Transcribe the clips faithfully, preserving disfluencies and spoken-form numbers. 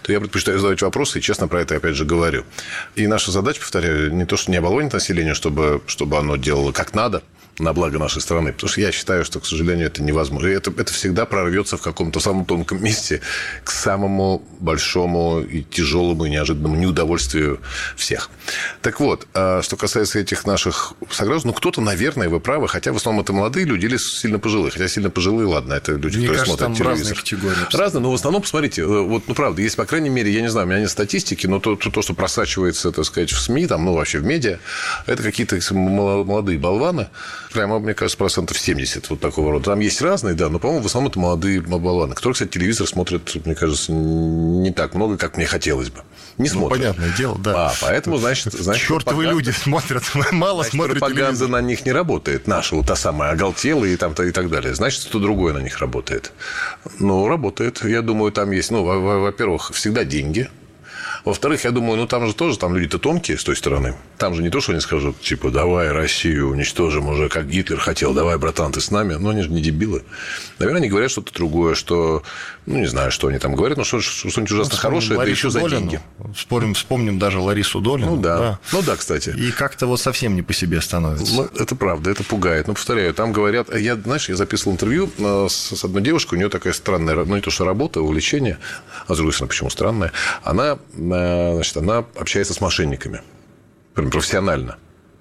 то я предпочитаю задавать вопросы, и честно про это опять же говорю. И наша задача, повторяю, не то, что не оболванить население, чтобы, чтобы оно делало как надо, на благо нашей страны. Потому что я считаю, что, к сожалению, это невозможно. И это, это всегда прорвется в каком-то самом тонком месте к самому большому и тяжелому и неожиданному неудовольствию всех. Так вот, что касается этих наших сограждан, ну, кто-то, наверное, вы правы, хотя в основном это молодые люди или сильно пожилые. Хотя сильно пожилые, ладно, это люди, Мне которые кажется, смотрят там телевизор. Разные категории. Разные, но в основном, посмотрите, вот, ну, правда, есть, по крайней мере, я не знаю, у меня нет статистики, но то, то, то что просачивается, так сказать, в СМИ, там, ну, вообще в медиа, это какие-то молодые болваны, прямо, мне кажется, процентов семьдесят вот такого рода. Там есть разные, да, но, по-моему, в основном это молодые болваны, которые, кстати, телевизор смотрят, мне кажется, не так много, как мне хотелось бы. Не смотрят. Ну, понятное дело, да. А, поэтому, значит... значит чёртовы люди смотрят, мало значит, смотрят пропаганда телевизор. на них не работает. Наша, вот та самая оголтелая и, там, и так далее. Значит, что другое на них работает. Ну, работает. Я думаю, там есть, ну, во-первых, всегда деньги. Во-вторых, я думаю, ну, там же тоже, там люди-то тонкие с той стороны. Там же не то, что они скажут, типа, давай Россию уничтожим уже, как Гитлер хотел, давай, братан, ты с нами. Ну, они же не дебилы. Наверное, они говорят что-то другое, что, ну, не знаю, что они там говорят, но что-нибудь ужасно ну, хорошее, да еще за Долину. деньги. Спорим, вспомним даже Ларису Долину. Ну, да. да. Ну, да, кстати. И как-то вот совсем не по себе становится. Ну, это правда, это пугает. Но, повторяю, там говорят... Я, знаешь, я записывал интервью с одной девушкой, у нее такая странная, ну, не то, что работа, увлечение, а с другой стороны, почему странная. Она, значит, она общается с мошенниками. Прям профессионально.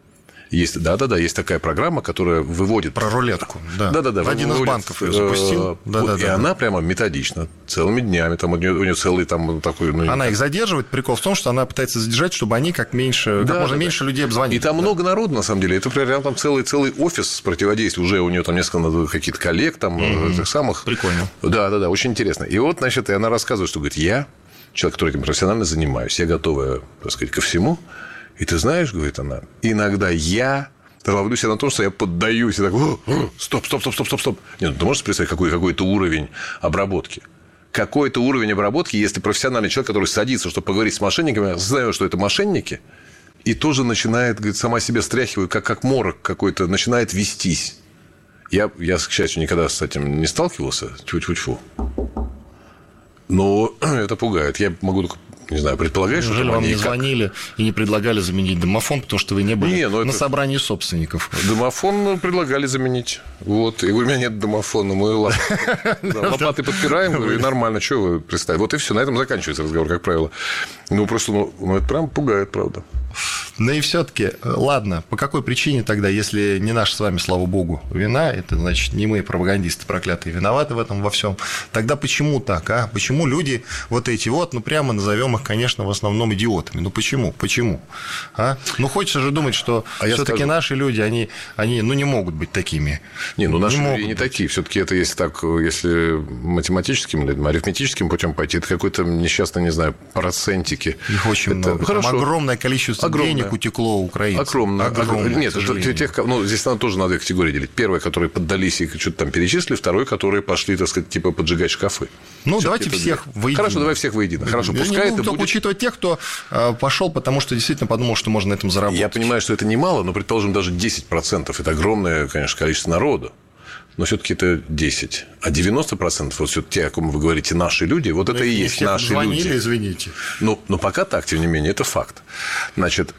Есть, да-да-да, есть такая программа, которая выводит... Про рулетку, да. Да-да-да. Один из банков ее запустил. Да, да, и да. Она прямо методично, целыми днями, там у нее, у нее целый там такой... Ну, она их задерживает. Прикол в том, что она пытается задержать, чтобы они как меньше, да, как можно да, меньше да. людей обзвонили. И там да. много народу, на самом деле. Это прям там целый, целый офис противодействия. Уже у нее там несколько каких-то коллег, там, mm-hmm. этих самых... Прикольно. Да-да-да, очень интересно. И вот, значит, и она рассказывает, что, говорит, я, человек, который этим профессионально занимаюсь, я готова, так сказать, ко всему. И ты знаешь, говорит она, иногда я... ловлю себя на том, что я поддаюсь. И так, стоп, стоп, стоп, стоп, стоп, стоп. Нет, ну, ты можешь представить, какой, какой-то уровень обработки? Какой-то уровень обработки, если профессиональный человек, который садится, чтобы поговорить с мошенниками, знает, что это мошенники, и тоже начинает, говорит, сама себя стряхивает, как, как морок какой-то, начинает вестись. Я, я, к счастью, никогда с этим не сталкивался. Тьфу-тьфу-тьфу. Но это пугает. Я могу только... Не знаю, предполагаешь, что неужели вам не как... звонили и не предлагали заменить домофон, потому что вы не были не, ну на это... собрании собственников? Домофон предлагали заменить. Вот. И у меня нет домофона, мы лопаты подпираем, и нормально, что вы представили. Вот и все, на этом заканчивается разговор, как правило. Ну, просто, ну, это прям пугает, правда. Ну и все-таки, ладно, по какой причине тогда, если не наша с вами, слава богу, вина, это значит, не мы, пропагандисты проклятые, виноваты в этом во всем, тогда почему так, а? Почему люди вот эти вот, ну прямо назовем их, конечно, в основном идиотами? Ну почему? Почему? А? Ну хочется же думать, что а все-таки скажу... наши люди, они, они, ну не могут быть такими. Не, ну наши не люди не быть. Такие. Все-таки это если так, если математическим или арифметическим путем пойти, это какой-то несчастный, не знаю, процентики. Их очень это... много. Там огромное количество огромное. денег утекло у украинцев. Огромное. Огромное. Нет, это тех, ну, здесь надо тоже на две категории делить. Первые, которые поддались и что-то там перечислили, второй, которые пошли, так сказать, типа поджигать шкафы. Ну, давайте всех воедино. Хорошо, давай всех воедино. Хорошо, я пускай не это только будет... учитывать тех, кто пошел, потому что действительно подумал, что можно на этом заработать. Я понимаю, что это немало, но, предположим, даже десять процентов – это огромное, конечно, количество народу. Но все-таки это десять. А девяносто процентов, вот все-таки те, о ком вы говорите, наши люди, вот но это и есть наши звонили, люди. Извините. Ну, но пока так, тем не менее, это факт. Значит,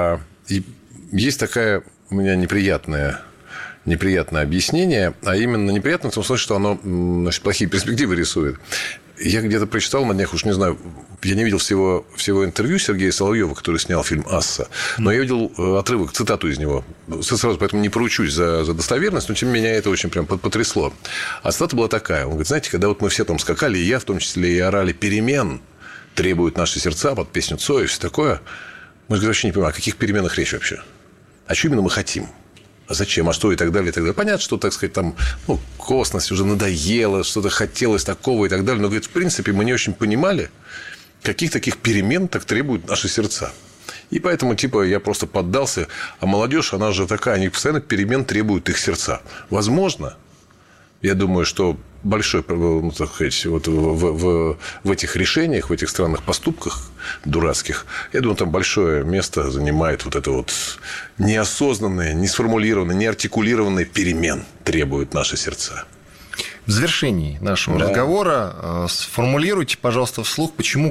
есть такая у меня неприятная... неприятное объяснение, а именно неприятное в том смысле, что оно, значит, плохие перспективы рисует. Я где-то прочитал на днях, уж не знаю, я не видел всего, всего интервью Сергея Соловьева, который снял фильм «Асса», но я видел отрывок, цитату из него. Сразу поэтому не поручусь за, за достоверность, но тем не менее это очень прям потрясло. А цитата была такая. Он говорит, знаете, когда вот мы все там скакали, и я в том числе, и орали «перемен», требуют наши сердца под песню Цоя и все такое, мы же вообще не понимаем, о каких переменах речь вообще? А что именно мы хотим? А зачем? А что? И так далее, и так далее. Понятно, что, так сказать, там, ну, косность уже надоело, что-то хотелось такого и так далее. Но, говорит, в принципе, мы не очень понимали, каких таких перемен так требуют наши сердца. И поэтому, типа, я просто поддался. А молодежь, она же такая, они постоянно перемен требуют их сердца. Возможно, я думаю, что большой, ну, так сказать, вот в, в, в этих решениях, в этих странных поступках дурацких, я думаю, там большое место занимает вот это вот неосознанное, не сформулированное, не артикулированное перемен требуют наши сердца. В завершении нашего да. разговора сформулируйте, пожалуйста, вслух, почему